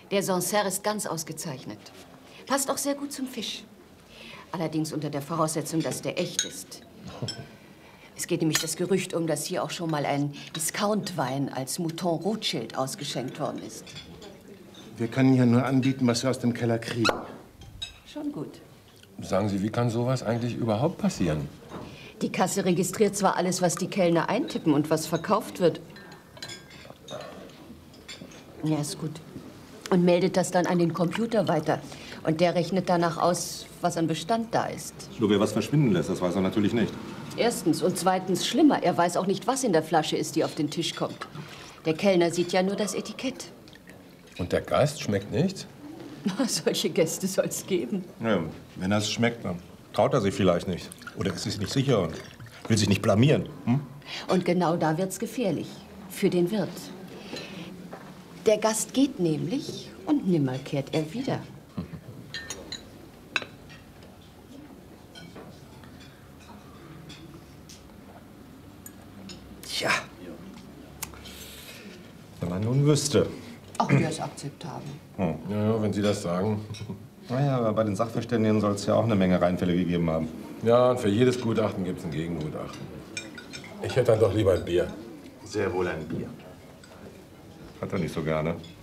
Der Sancerre ist ganz ausgezeichnet. Passt auch sehr gut zum Fisch. Allerdings unter der Voraussetzung, dass der echt ist. Es geht nämlich das Gerücht um, dass hier auch schon mal ein Discount-Wein als Mouton Rothschild ausgeschenkt worden ist. Wir können ja nur anbieten, was wir aus dem Keller kriegen. Schon gut. Sagen Sie, wie kann sowas eigentlich überhaupt passieren? Die Kasse registriert zwar alles, was die Kellner eintippen und was verkauft wird. Ja, ist gut. Und meldet das dann an den Computer weiter. Und der rechnet danach aus, was an Bestand da ist. Nur wer was verschwinden lässt, das weiß er natürlich nicht. Erstens. Und zweitens schlimmer, er weiß auch nicht, was in der Flasche ist, die auf den Tisch kommt. Der Kellner sieht ja nur das Etikett. Und der Geist schmeckt nichts? Solche Gäste soll es geben. Ja, wenn er es schmeckt, dann traut er sich vielleicht nicht. Oder ist sich nicht sicher und will sich nicht blamieren. Hm? Und genau da wird's gefährlich. Für den Wirt. Der Gast geht nämlich und nimmer kehrt er wieder. Tja. Wenn man nun wüsste. Auch der ist akzeptabel. Ja, wenn Sie das sagen. Naja, aber bei den Sachverständigen soll es ja auch eine Menge Reinfälle gegeben haben. Ja, und für jedes Gutachten gibt es ein Gegengutachten. Ich hätte dann doch lieber ein Bier. Sehr wohl ein Bier. Hat er nicht so gerne.